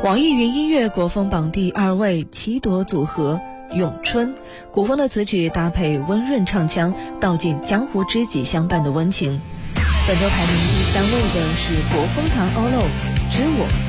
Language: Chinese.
网易云音乐国风榜第2位，七朵组合咏春。古风的词曲搭配温润唱腔，道尽江湖知己相伴的温情。本周排名第3位的是国风堂 OLO之我。